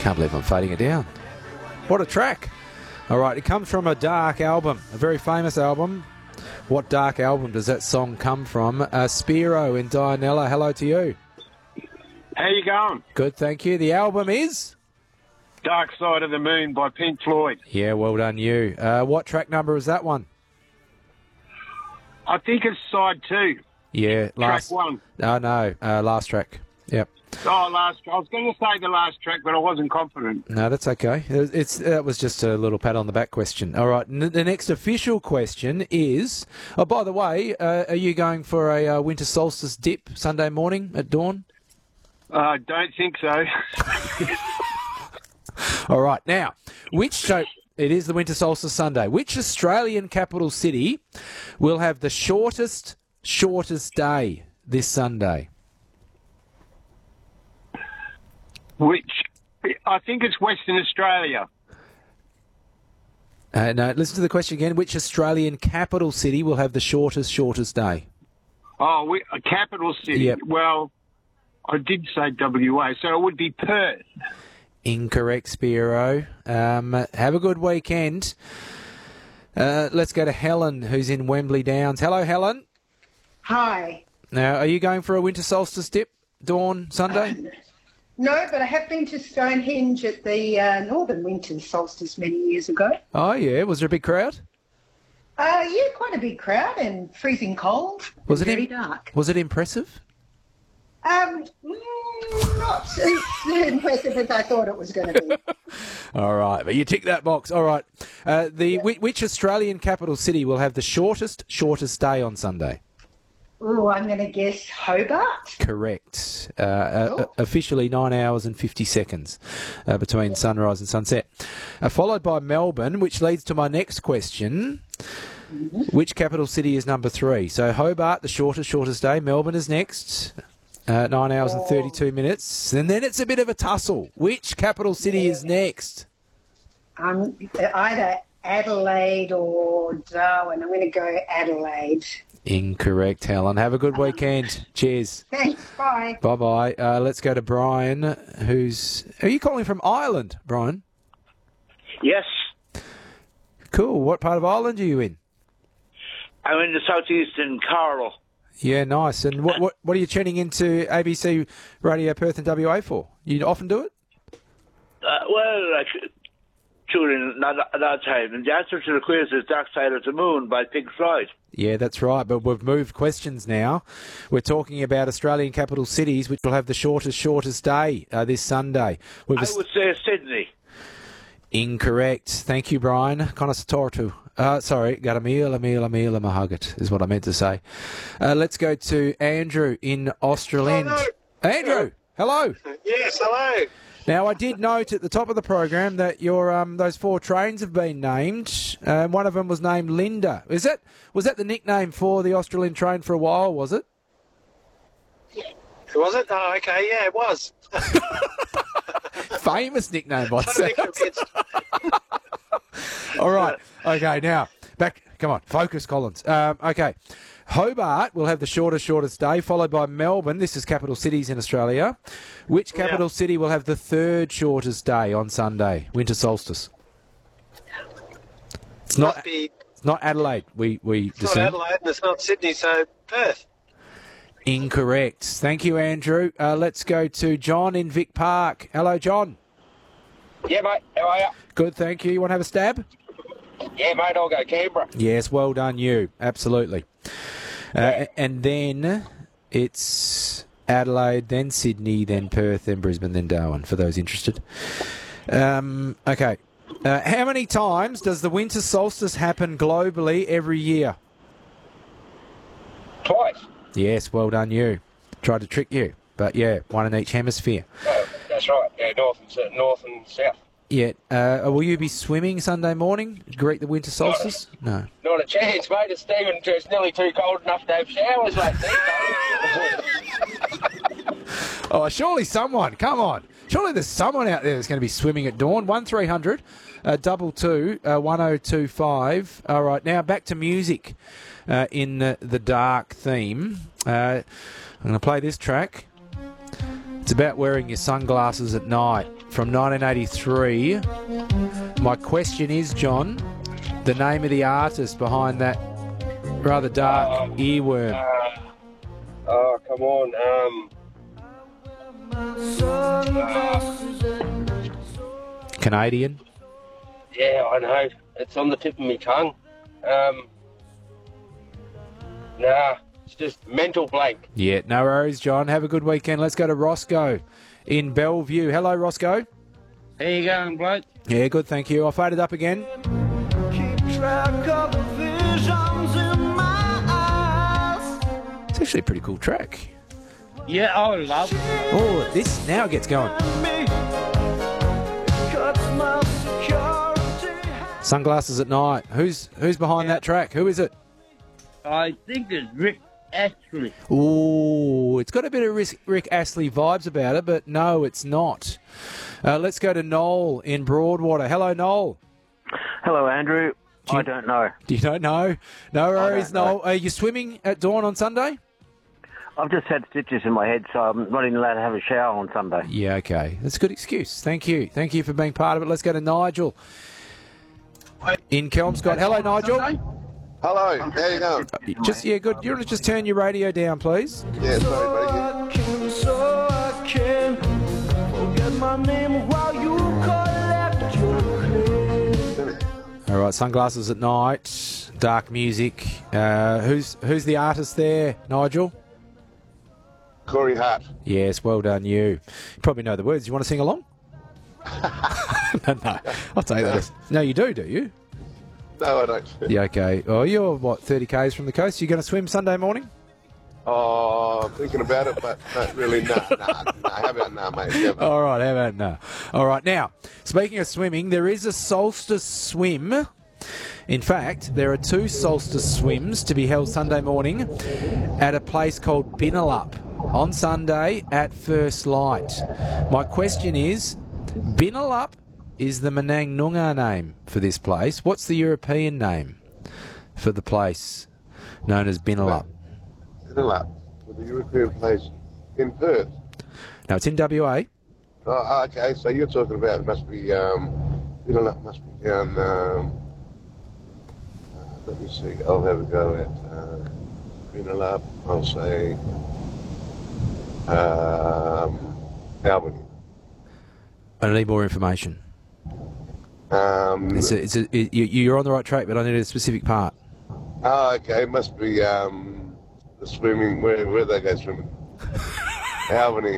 Can't believe I'm fading it down. What a track. All right, it comes from a dark album, a very famous album. What dark album does that song come from? Spiro in Dianella, hello to you. How you going? Good, thank you. The album is? Dark Side of the Moon by Pink Floyd. Yeah, well done you. What track number is that one? I think it's side 2. Yeah, last. Track 1. No, last track. Yep. Oh, last. I was going to say the last track, but I wasn't confident. No, that's okay. That was just a little pat on the back question. All right, the next official question is, oh, by the way, are you going for a winter solstice dip Sunday morning at dawn? I don't think so. All right, now, it is the winter solstice Sunday. Which Australian capital city will have the shortest day this Sunday? I think it's Western Australia. No, listen to the question again. Which Australian capital city will have the shortest day? Oh, a capital city. Yep. Well, I did say WA, so it would be Perth. Incorrect, Spiro. Have a good weekend. Let's go to Helen, who's in Wembley Downs. Hello, Helen. Hi. Now, are you going for a winter solstice dip, dawn, Sunday? No, but I have been to Stonehenge at the Northern Winter Solstice many years ago. Oh, yeah. Was there a big crowd? Yeah, quite a big crowd and freezing cold. Was it very dark? Was it impressive? Not as impressive as I thought it was going to be. All right, but you tick that box. All right. Which Australian capital city will have the shortest day on Sunday? Oh, I'm going to guess Hobart. Correct. Officially 9 hours and 50 seconds between sunrise and sunset. Followed by Melbourne, which leads to my next question. Mm-hmm. Which capital city is number 3? So Hobart, the shortest day. Melbourne is next. 9 hours and 32 minutes. And then it's a bit of a tussle. Which capital city is next? Either Adelaide or Darwin. I'm going to go Adelaide. Incorrect, Helen. Have a good weekend. Cheers. Thanks. Bye. Bye-bye. Let's go to Brian, Are you calling from Ireland, Brian? Yes. Cool. What part of Ireland are you in? I'm in the southeast in Carlow. Yeah, nice. And what are you tuning into ABC Radio Perth and WA for? You often do it? I tune in a lot of time. And the answer to the quiz is Dark Side of the Moon by Pink Floyd. Yeah, that's right. But we've moved questions now. We're talking about Australian capital cities, which will have the shortest day this Sunday. I would say Sydney. Incorrect. Thank you, Brian. Conastortu. Sorry, Garamila Mahagat is what I meant to say. Let's go to Andrew in Australind. Hello. Andrew, hello. Yes, hello. Now, I did note at the top of the program that your those 4 trains have been named. One of them was named Linda. Was that the nickname for the Australind train for a while, was it? Was it? Oh, okay, yeah, it was. Famous nickname, by All right. Okay, now, back. Come on, focus, Collins. Okay. Hobart will have the shortest day, followed by Melbourne. This is capital cities in Australia. Which capital city will have the 3rd shortest day on Sunday, winter solstice? It's not Adelaide. It's not Adelaide and it's not Sydney, so Perth. Incorrect. Thank you, Andrew. Let's go to John in Vic Park. Hello, John. Yeah, mate. How are you? Good, thank you. You want to have a stab? Yeah, mate. I'll go Canberra. Yes, well done, you. Absolutely. And then it's Adelaide, then Sydney, then Perth, then Brisbane, then Darwin, for those interested. Okay. How many times does the winter solstice happen globally every year? Twice. Yes, well done, you. Tried to trick you, but yeah, one in each hemisphere. Oh, that's right. Yeah, north and south. Yeah. Will you be swimming Sunday morning? Greet the winter solstice? No. Not a chance, mate. It's nearly too cold enough to have showers like that. Oh, surely someone. Come on. Surely there's someone out there that's going to be swimming at dawn. 1300 22 1025. All right, now back to music in the dark theme. I'm going to play this track. It's about wearing your sunglasses at night. From 1983. My question is, John, the name of the artist behind that rather dark earworm. Oh, come on. Canadian? Yeah, I know. It's on the tip of my tongue. Nah, it's just mental blank. Yeah, no worries, John. Have a good weekend. Let's go to Roscoe in Bellevue. Hello, Roscoe. How you going, bloke? Yeah, good, thank you. I'll fade it up again. It's actually a pretty cool track. Yeah, I love it. Oh, this now gets going. Sunglasses at night. Who's behind that track? Who is it? I think it's Rick Astley. Ooh, it's got a bit of Rick Astley vibes about it, but no, it's not. Let's go to Noel in Broadwater. Hello, Noel. Hello, Andrew. I don't know. You don't know? No worries, don't know. Noel. Are you swimming at dawn on Sunday? I've just had stitches in my head, so I'm not even allowed to have a shower on Sunday. Yeah, okay. That's a good excuse. Thank you. Thank you for being part of it. Let's go to Nigel in Kelmscott. Hello, Nigel. Hello, how you going? Good. You want to just turn your radio down, please? Yeah, sorry, buddy. All right, sunglasses at night, dark music. Who's the artist there, Nigel? Corey Hart. Yes, well done, you. You probably know the words. You want to sing along? No, I'll take that. No, you do you? No, I don't. Yeah, okay. Oh, you're, 30 k's from the coast? You going to swim Sunday morning? Oh, I'm thinking about it, but not really. Nah. How about nah, mate? Yeah, All right, how about no? All right, now, speaking of swimming, there is a solstice swim. In fact, there are 2 solstice swims to be held Sunday morning at a place called Binnalup on Sunday at first light. My question is, Binnalup is the Menang Noongar name for this place. What's the European name for the place known as Binnalup? Binnalup, with the European place in Perth. No, it's in WA. Oh, okay. So you're talking about it must be Binnalup must be down. Let me see. I'll have a go at Binnalup. I'll say Albany. I need more information. You're on the right track, but I need a specific part. Oh, okay. It must be the swimming. Where they go swimming? Albany.